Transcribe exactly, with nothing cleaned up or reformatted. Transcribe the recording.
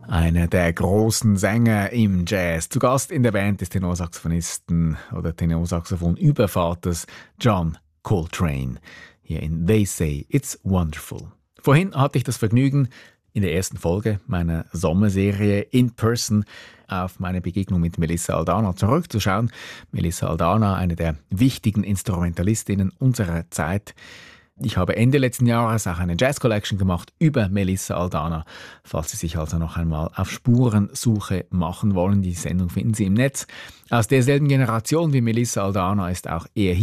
Einer der großen Sänger im Jazz. Zu Gast in der Band des Tenorsaxophonisten oder Tenorsaxophon-Übervaters John Coltrane. Hier in They Say It's Wonderful. Vorhin hatte ich das Vergnügen, in der ersten Folge meiner Sommerserie In Person auf meine Begegnung mit Melissa Aldana zurückzuschauen. Melissa Aldana, eine der wichtigen Instrumentalistinnen unserer Zeit. Ich habe Ende letzten Jahres auch eine Jazz Collection gemacht über Melissa Aldana. Falls Sie sich also noch einmal auf Spurensuche machen wollen, die Sendung finden Sie im Netz. Aus derselben Generation wie Melissa Aldana ist auch er